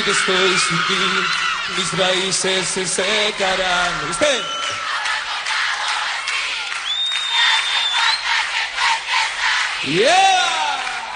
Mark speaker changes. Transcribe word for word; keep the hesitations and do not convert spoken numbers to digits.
Speaker 1: que estoy sin ti, mis raíces se secarán. ¿Viste? Yeah.